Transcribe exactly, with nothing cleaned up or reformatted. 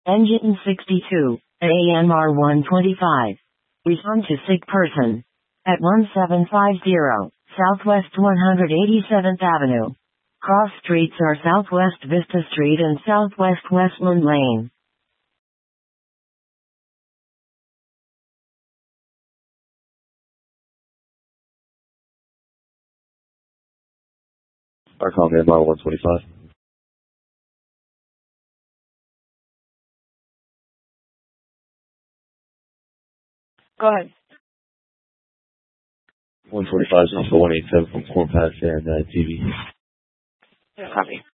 Engine sixty-two, A M R one twenty-five. Respond to sick person. At one seven five zero, Southwest one hundred eighty-seventh Avenue. Cross streets are Southwest Vista Street and Southwest Westland Lane. Our call M R one twenty-five. Go ahead. one forty-five is also one eighty-seven from Corn Pass and uh, T V. Copy.